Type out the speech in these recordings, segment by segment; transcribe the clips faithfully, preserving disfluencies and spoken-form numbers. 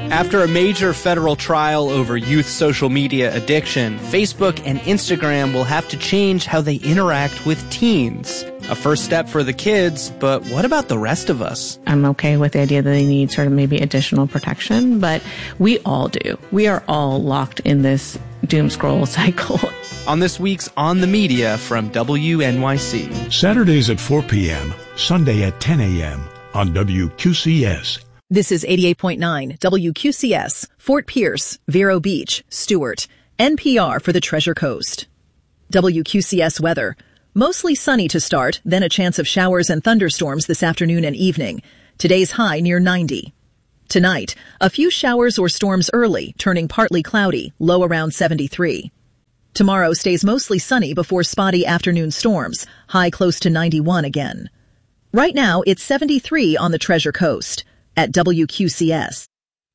After a major federal trial over youth social media addiction, Facebook and Instagram will have to change how they interact with teens. A first step for the kids, but what about the rest of us? I'm okay with the idea that they need sort of maybe additional protection, but we all do. We are all locked in this doom scroll cycle. On this week's On the Media from W N Y C. Saturdays at four p.m., Sunday at ten a.m. on W Q C S. This is eighty-eight point nine W Q C S, Fort Pierce, Vero Beach, Stewart, N P R for the Treasure Coast. W Q C S weather. Mostly sunny to start, then a chance of showers and thunderstorms this afternoon and evening. Today's high near ninety. Tonight, a few showers or storms early, turning partly cloudy, low around seventy-three. Tomorrow stays mostly sunny before spotty afternoon storms, high close to ninety-one again. Right now, it's seventy-three on the Treasure Coast. At W Q C S.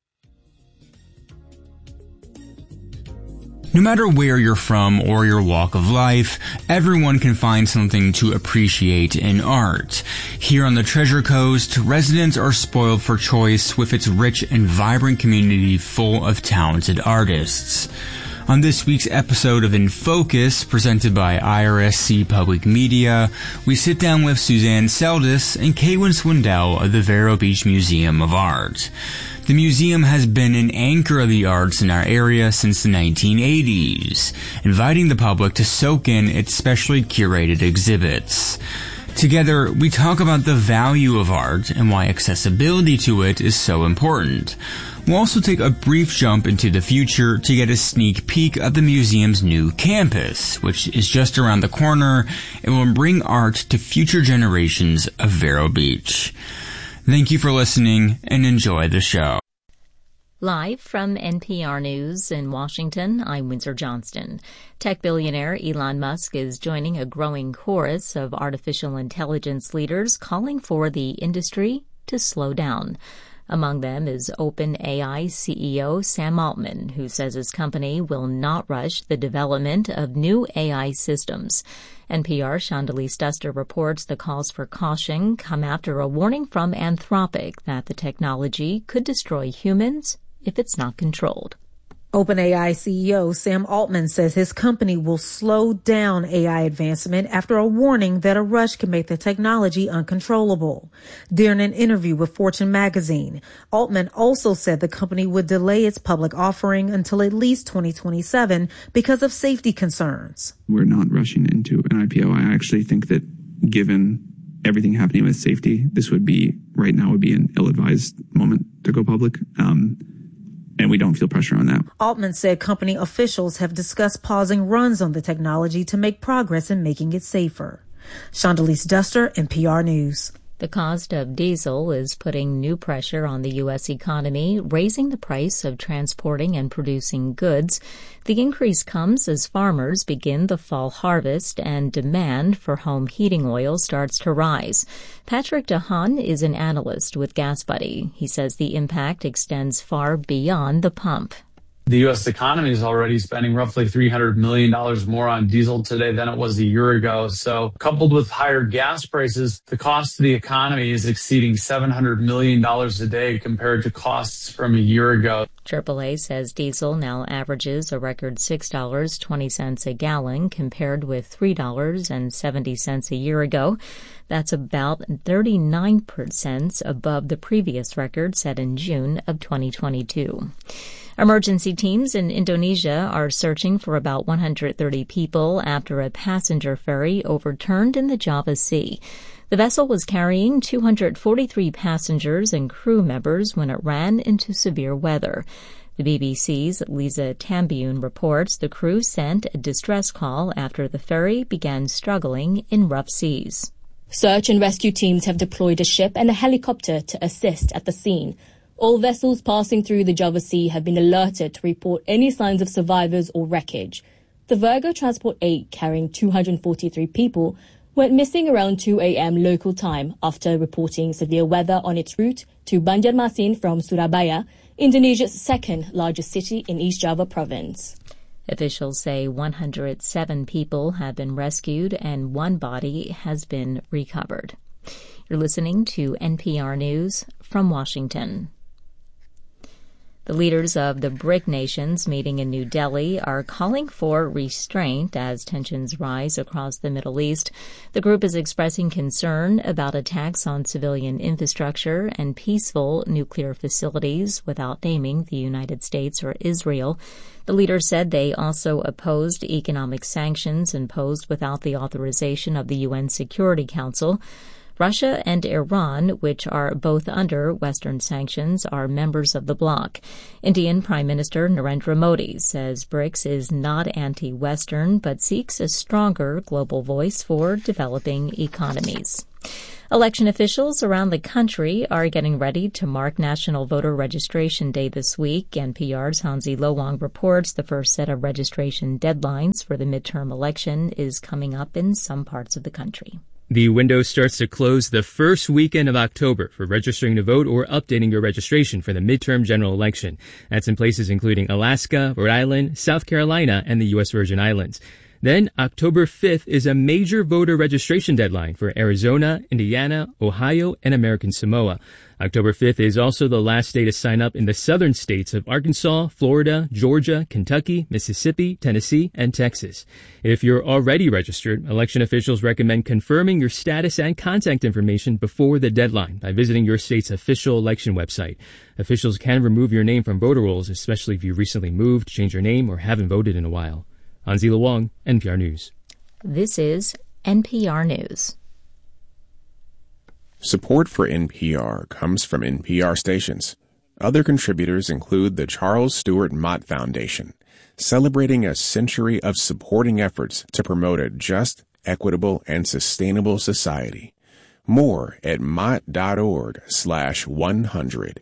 No matter where you're from or your walk of life, everyone can find something to appreciate in art. Here on the Treasure Coast, residents are spoiled for choice with its rich and vibrant community full of talented artists. On this week's episode of In Focus, presented by I R S C Public Media, we sit down with Suzanne Seldis and Kaywin Swindell of the Vero Beach Museum of Art. The museum has been an anchor of the arts in our area since the nineteen eighties, inviting the public to soak in its specially curated exhibits. Together, we talk about the value of art and why accessibility to it is so important. We'll also take a brief jump into the future to get a sneak peek of the museum's new campus, which is just around the corner and will bring art to future generations of Vero Beach. Thank you for listening and enjoy the show. Live from N P R News in Washington, I'm Windsor Johnston. Tech billionaire Elon Musk is joining a growing chorus of artificial intelligence leaders calling for the industry to slow down. Among them is OpenAI C E O Sam Altman, who says his company will not rush the development of new A I systems. N P R Chandalise Duster reports the calls for caution come after a warning from Anthropic that the technology could destroy humans if it's not controlled. OpenAI C E O Sam Altman says his company will slow down A I advancement after a warning that a rush can make the technology uncontrollable. During an interview with Fortune magazine, Altman also said the company would delay its public offering until at least twenty twenty-seven because of safety concerns. We're not rushing into an I P O. I actually think that given everything happening with safety, this would be, right now would be an ill-advised moment to go public. Um, And we don't feel pressure on that. Altman said company officials have discussed pausing runs on the technology to make progress in making it safer. Chandalise Duster, N P R News. The cost of diesel is putting new pressure on the U S economy, raising the price of transporting and producing goods. The increase comes as farmers begin the fall harvest and demand for home heating oil starts to rise. Patrick DeHaan is an analyst with GasBuddy. He says the impact extends far beyond the pump. The U S economy is already spending roughly three hundred million dollars more on diesel today than it was a year ago. So coupled with higher gas prices, the cost to the economy is exceeding seven hundred million dollars a day compared to costs from a year ago. triple A says diesel now averages a record six dollars and twenty cents a gallon compared with three dollars and seventy cents a year ago. That's about thirty-nine percent above the previous record set in June of twenty twenty-two. Emergency teams in Indonesia are searching for about one hundred thirty people after a passenger ferry overturned in the Java Sea. The vessel was carrying two hundred forty-three passengers and crew members when it ran into severe weather. The B B C's Lisa Tambiun reports the crew sent a distress call after the ferry began struggling in rough seas. Search and rescue teams have deployed a ship and a helicopter to assist at the scene. All vessels passing through the Java Sea have been alerted to report any signs of survivors or wreckage. The Virgo Transport eight, carrying two hundred forty-three people, went missing around two a.m. local time after reporting severe weather on its route to Banjarmasin from Surabaya, Indonesia's second largest city in East Java province. Officials say one hundred seven people have been rescued and one body has been recovered. You're listening to N P R News from Washington. The leaders of the BRIC nations meeting in New Delhi are calling for restraint as tensions rise across the Middle East. The group is expressing concern about attacks on civilian infrastructure and peaceful nuclear facilities without naming the United States or Israel. The leaders said they also opposed economic sanctions imposed without the authorization of the U N Security Council. Russia and Iran, which are both under Western sanctions, are members of the bloc. Indian Prime Minister Narendra Modi says BRICS is not anti-Western, but seeks a stronger global voice for developing economies. Election officials around the country are getting ready to mark National Voter Registration Day this week. N P R's Hansi Lo-Wang reports the first set of registration deadlines for the midterm election is coming up in some parts of the country. The window starts to close the first weekend of October for registering to vote or updating your registration for the midterm general election. That's in places including Alaska, Rhode Island, South Carolina, and the U S Virgin Islands. Then, October fifth is a major voter registration deadline for Arizona, Indiana, Ohio, and American Samoa. October fifth is also the last day to sign up in the southern states of Arkansas, Florida, Georgia, Kentucky, Mississippi, Tennessee, and Texas. If you're already registered, election officials recommend confirming your status and contact information before the deadline by visiting your state's official election website. Officials can remove your name from voter rolls, especially if you recently moved, changed your name, or haven't voted in a while. Hansi Lo-Wang, N P R News. This is N P R News. Support for N P R comes from N P R stations. Other contributors include the Charles Stewart Mott Foundation, celebrating a century of supporting efforts to promote a just, equitable, and sustainable society. More at mott.org slash 100.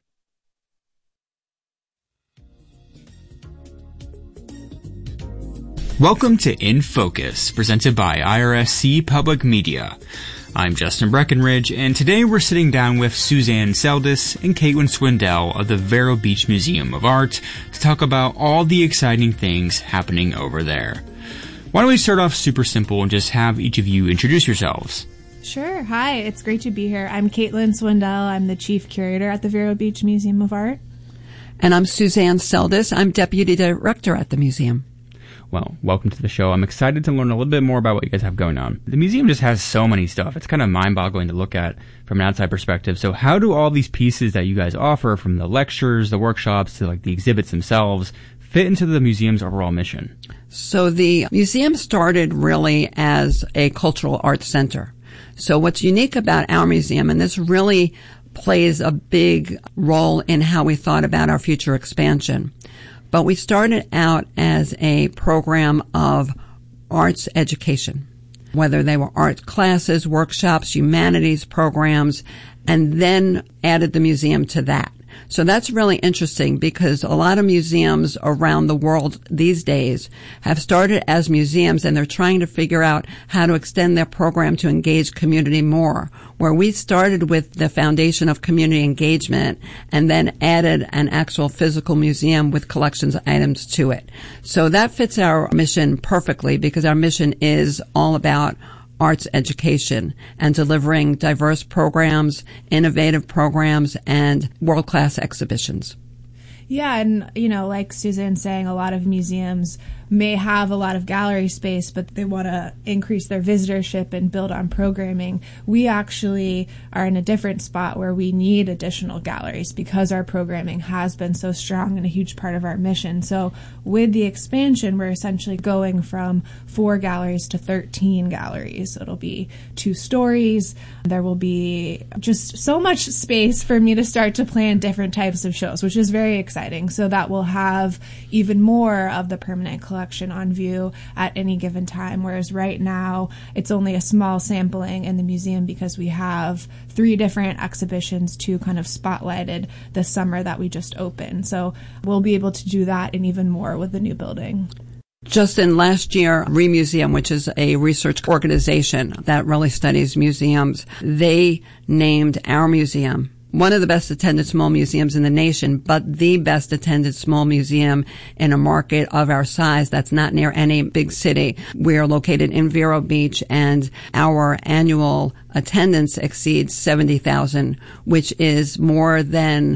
Welcome to In Focus, presented by I R S C Public Media. I'm Justin Breckenridge, and today we're sitting down with Suzanne Seldes and Caitlin Swindell of the Vero Beach Museum of Art to talk about all the exciting things happening over there. Why don't we start off super simple and just have each of you introduce yourselves? Sure. Hi, it's great to be here. I'm Caitlin Swindell. I'm the Chief Curator at the Vero Beach Museum of Art. And I'm Suzanne Seldes. I'm Deputy Director at the museum. Well, welcome to the show. I'm excited to learn a little bit more about what you guys have going on. The museum just has so many stuff. It's kind of mind-boggling to look at from an outside perspective. So how do all these pieces that you guys offer, from the lectures, the workshops, to like the exhibits themselves, fit into the museum's overall mission? So the museum started really as a cultural arts center. So what's unique about our museum, and this really plays a big role in how we thought about our future expansion, but we started out as a program of arts education, whether they were art classes, workshops, humanities programs, and then added the museum to that. So that's really interesting because a lot of museums around the world these days have started as museums, and they're trying to figure out how to extend their program to engage community more. Where we started with the foundation of community engagement and then added an actual physical museum with collections items to it. So that fits our mission perfectly because our mission is all about arts education and delivering diverse programs, innovative programs, and world-class exhibitions. Yeah, and, you know, like Suzanne's saying, a lot of museums may have a lot of gallery space, but they want to increase their visitorship and build on programming. We actually are in a different spot where we need additional galleries because our programming has been so strong and a huge part of our mission. So with the expansion, we're essentially going from four galleries to thirteen galleries. It'll be two stories. There will be just so much space for me to start to plan different types of shows, which is very exciting. So that will have even more of the permanent collection on view at any given time, whereas right now it's only a small sampling in the museum because we have three different exhibitions to kind of spotlighted this summer that we just opened. So we'll be able to do that and even more with the new building. Just in last year, ReMuseum, which is a research organization that really studies museums, they named our museum one of the best attended small museums in the nation, but the best attended small museum in a market of our size that's not near any big city. We are located in Vero Beach, and our annual attendance exceeds seventy thousand, which is more than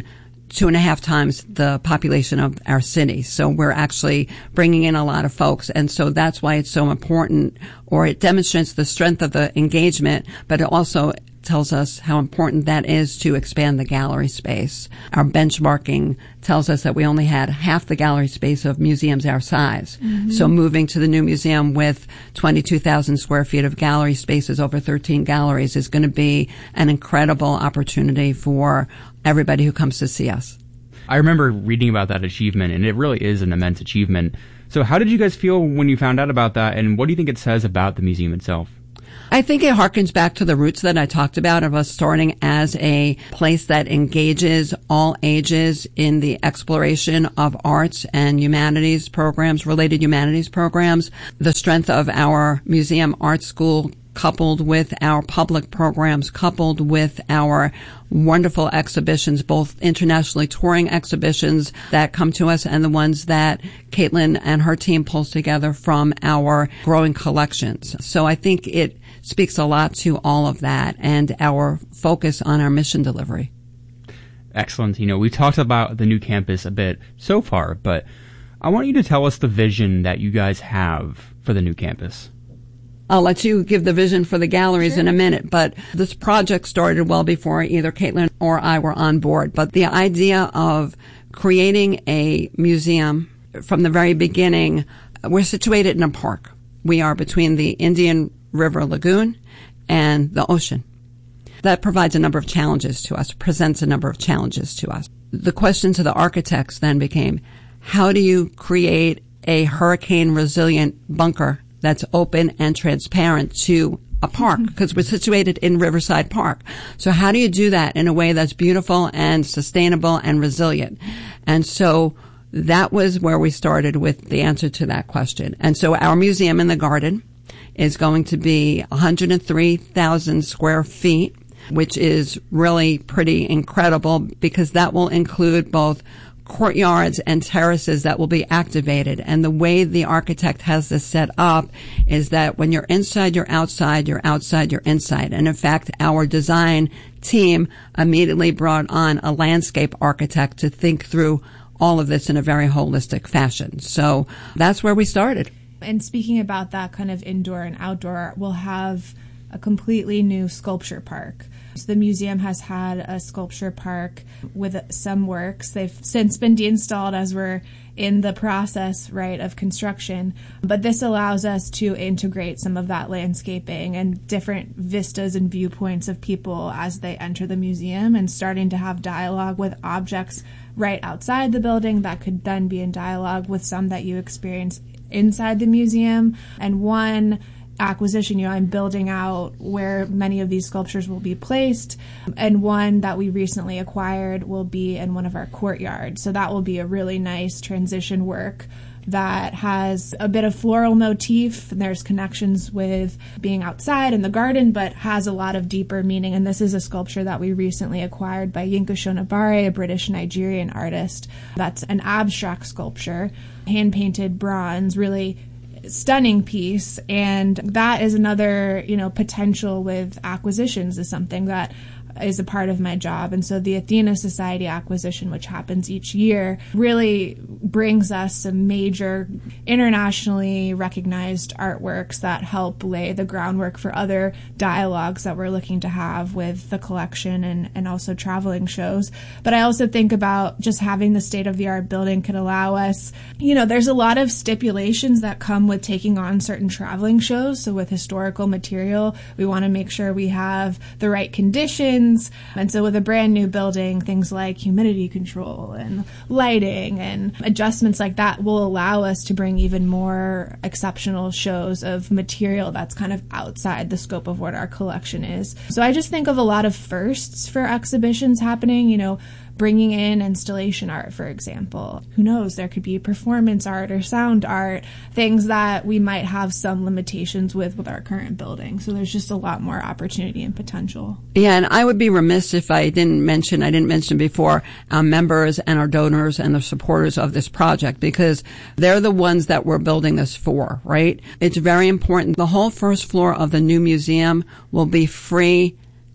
two and a half times the population of our city. So we're actually bringing in a lot of folks. And so that's why it's so important, or it demonstrates the strength of the engagement, but it also tells us how important that is to expand the gallery space. Our benchmarking tells us that we only had half the gallery space of museums our size. Mm-hmm. So moving to the new museum with twenty-two thousand square feet of gallery spaces, over thirteen galleries, is going to be an incredible opportunity for everybody who comes to see us. I remember reading about that achievement, and it really is an immense achievement. So how did you guys feel when you found out about that, and what do you think it says about the museum itself? I think it harkens back to the roots that I talked about of us starting as a place that engages all ages in the exploration of arts and humanities programs, related humanities programs. The strength of our museum art school, coupled with our public programs, coupled with our wonderful exhibitions, both internationally touring exhibitions that come to us and the ones that Caitlin and her team pulls together from our growing collections. So I think it speaks a lot to all of that and our focus on our mission delivery. Excellent. You know, we talked about the new campus a bit so far, but I want you to tell us the vision that you guys have for the new campus. I'll let you give the vision for the galleries sure. in a minute, but this project started well before either Caitlin or I were on board. But the idea of creating a museum from the very beginning, we're situated in a park. We are between the Indian River Lagoon and the ocean. That provides a number of challenges to us, presents a number of challenges to us. The question to the architects then became, how do you create a hurricane-resilient bunker that's open and transparent to a park? Because we're situated in Riverside Park. So how do you do that in a way that's beautiful and sustainable and resilient? And so that was where we started with the answer to that question. And so our museum in the garden is going to be one hundred three thousand square feet, which is really pretty incredible because that will include both courtyards and terraces that will be activated. And the way the architect has this set up is that when you're inside, you're outside, you're outside, you're inside. And in fact, our design team immediately brought on a landscape architect to think through all of this in a very holistic fashion. So that's where we started. And speaking about that kind of indoor and outdoor, we'll have a completely new sculpture park. So the museum has had a sculpture park with some works. They've since been deinstalled as we're in the process, right, of construction. But this allows us to integrate some of that landscaping and different vistas and viewpoints of people as they enter the museum, and starting to have dialogue with objects right outside the building that could then be in dialogue with some that you experience inside the museum. And one acquisition, you know, I'm building out where many of these sculptures will be placed, and one that we recently acquired will be in one of our courtyards. So that will be a really nice transition work that has a bit of floral motif, and there's connections with being outside in the garden, but has a lot of deeper meaning. And this is a sculpture that we recently acquired by Yinka Shonibare, a British-Nigerian artist. That's an abstract sculpture, hand-painted bronze, really stunning piece. And that is another, you know, potential with acquisitions, is something that is a part of my job. And so the Athena Society acquisition, which happens each year, really brings us some major internationally recognized artworks that help lay the groundwork for other dialogues that we're looking to have with the collection and, and also traveling shows. But I also think about just having the state-of-the-art building could allow us, you know, there's a lot of stipulations that come with taking on certain traveling shows. So with historical material, we want to make sure we have the right conditions. And so with a brand new building, things like humidity control and lighting and adjustments like that will allow us to bring even more exceptional shows of material that's kind of outside the scope of what our collection is. So I just think of a lot of firsts for exhibitions happening, you know, bringing in installation art, for example. Who knows, there could be performance art or sound art, things that we might have some limitations with with our current building. So there's just a lot more opportunity and potential. Yeah, and I would be remiss if I didn't mention, I didn't mention before, our members and our donors and the supporters of this project, because they're the ones that we're building this for, right? It's very important. The whole first floor of the new museum will be free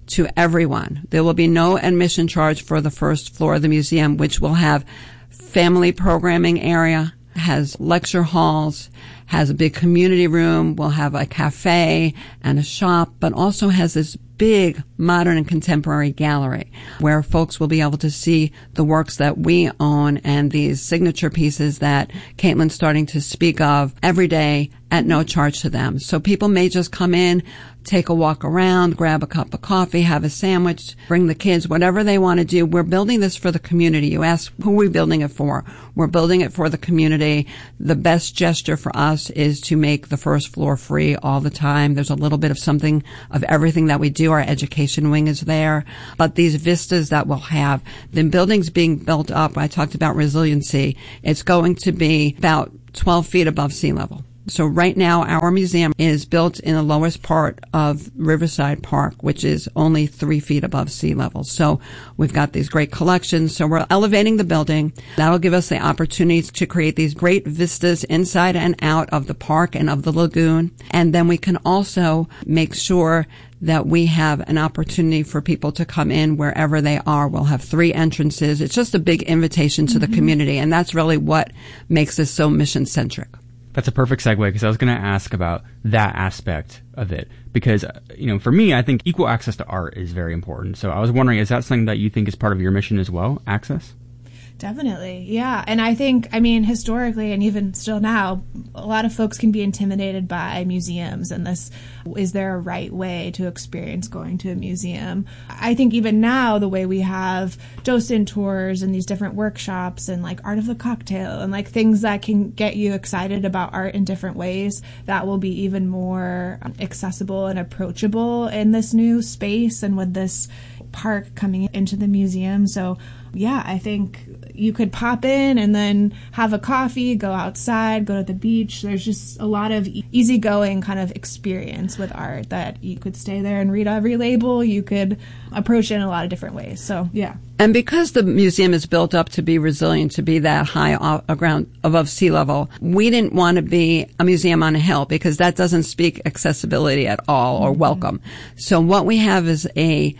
to everyone. There will be no admission charge for the first floor of the museum, which will have family programming area, has lecture halls, has a big community room, will have a cafe and a shop, but also has this big modern and contemporary gallery where folks will be able to see the works that we own and these signature pieces that Caitlin's starting to speak of every day at no charge to them. So people may just come in, take a walk around, grab a cup of coffee, have a sandwich, bring the kids, whatever they want to do. We're building this for the community. You ask, who are we building it for? We're building it for the community. The best gesture for us is to make the first floor free all the time. There's a little bit of something of everything that we do. Our education wing is there. But these vistas that we'll have, the buildings being built up, I talked about resiliency. It's going to be about twelve feet above sea level. So right now, our museum is built in the lowest part of Riverside Park, which is only three feet above sea level. So we've got these great collections. So we're elevating the building. That'll give us the opportunity to create these great vistas inside and out of the park and of the lagoon. And then we can also make sure that we have an opportunity for people to come in wherever they are. We'll have three entrances. It's just a big invitation to mm-hmm. the community. And that's really what makes this so mission-centric. That's a perfect segue, because I was going to ask about that aspect of it. Because, you know, for me, I think equal access to art is very important. So I was wondering, is that something that you think is part of your mission as well, access? Definitely. Yeah. And I think, I mean, historically and even still now, a lot of folks can be intimidated by museums and this, is there a right way to experience going to a museum? I think even now, the way we have docent tours and these different workshops and like art of the cocktail and like things that can get you excited about art in different ways, that will be even more accessible and approachable in this new space and with this park coming into the museum. So yeah, I think you could pop in and then have a coffee, go outside, go to the beach. There's just a lot of easygoing kind of experience with art that you could stay there and read every label. You could approach it in a lot of different ways. So, yeah. And because the museum is built up to be resilient, to be that high off, ground above sea level, we didn't want to be a museum on a hill because that doesn't speak accessibility at all or mm-hmm. welcome. So what we have is a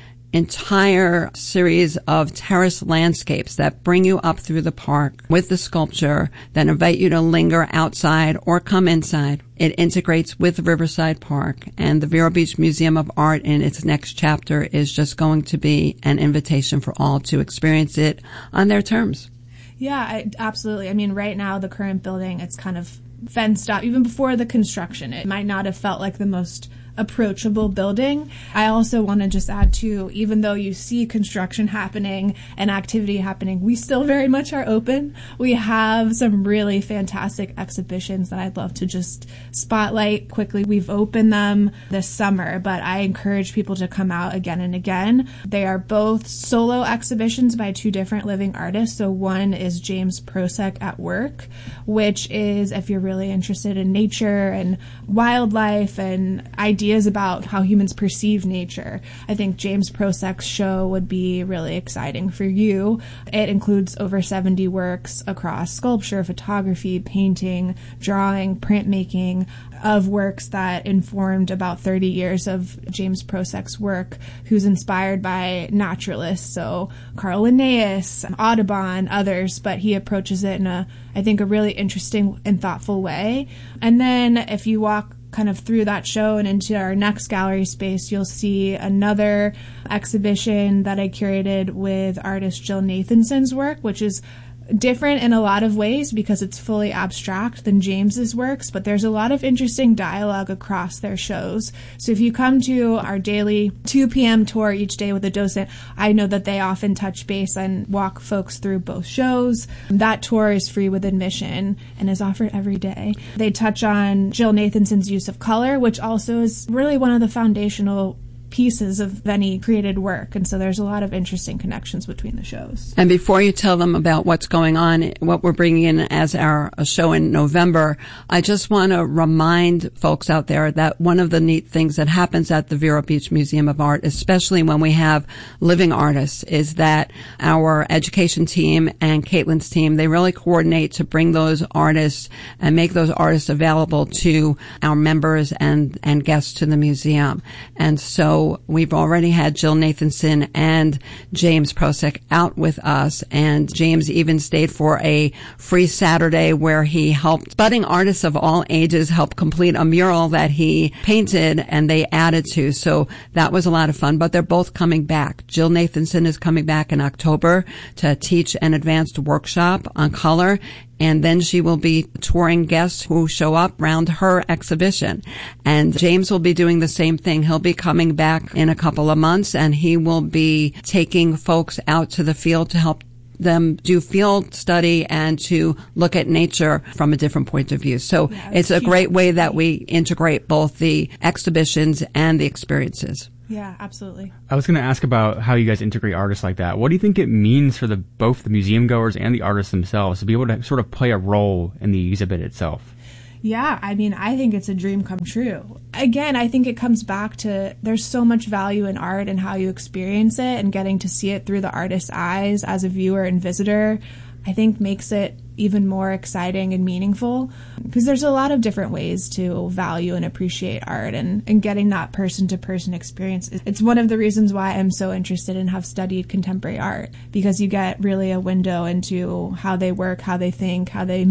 entire series of terrace landscapes that bring you up through the park with the sculpture, that invite you to linger outside or come inside. It integrates with Riverside Park, and the Vero Beach Museum of Art in its next chapter is just going to be an invitation for all to experience it on their terms. Yeah, I, absolutely. I mean, right now, the current building, it's kind of fenced off. Even before the construction, it might not have felt like the most approachable building. I also want to just add too, even though you see construction happening and activity happening, we still very much are open. We have some really fantastic exhibitions that I'd love to just spotlight quickly. We've opened them this summer, but I encourage people to come out again and again. They are both solo exhibitions by two different living artists. So one is James Prosek at Work, which is if you're really interested in nature and wildlife and ideas about how humans perceive nature. I think James Prosek's show would be really exciting for you. It includes over seventy works across sculpture, photography, painting, drawing, printmaking, of works that informed about thirty years of James Prosek's work, who's inspired by naturalists, so Carl Linnaeus, Audubon, others, but he approaches it in a, I think, a really interesting and thoughtful way. And then if you walk kind of through that show and into our next gallery space, you'll see another exhibition that I curated with artist Jill Nathanson's work, which is different in a lot of ways because it's fully abstract than James's works, but there's a lot of interesting dialogue across their shows. So if you come to our daily two p.m. tour each day with a docent, I know that they often touch base and walk folks through both shows. That tour is free with admission and is offered every day. They touch on Jill Nathanson's use of color, which also is really one of the foundational pieces of any created work. And so there's a lot of interesting connections between the shows. And before you tell them about what's going on, what we're bringing in as our show in November, I just want to remind folks out there that one of the neat things that happens at the Vero Beach Museum of Art, especially when we have living artists, is that our education team and Caitlin's team, they really coordinate to bring those artists and make those artists available to our members and, and guests to the museum. And so So we've already had Jill Nathanson and James Prosick out with us, and James even stayed for a free Saturday where he helped budding artists of all ages help complete a mural that he painted and they added to. So that was a lot of fun, but they're both coming back. Jill Nathanson is coming back in October to teach an advanced workshop on color. And then she will be touring guests who show up around her exhibition. And James will be doing the same thing. He'll be coming back in a couple of months, and he will be taking folks out to the field to help them do field study and to look at nature from a different point of view. So yeah, it's a great way that we integrate both the exhibitions and the experiences. Yeah, absolutely. I was going to ask about how you guys integrate artists like that. What do you think it means for the both the museum goers and the artists themselves to be able to sort of play a role in the exhibit itself? Yeah, I mean, I think it's a dream come true. Again, I think it comes back to there's so much value in art and how you experience it, and getting to see it through the artist's eyes as a viewer and visitor, I think makes it even more exciting and meaningful, because there's a lot of different ways to value and appreciate art, and, and getting that person-to-person experience. It's one of the reasons why I'm so interested and have studied contemporary art, because you get really a window into how they work, how they think, how they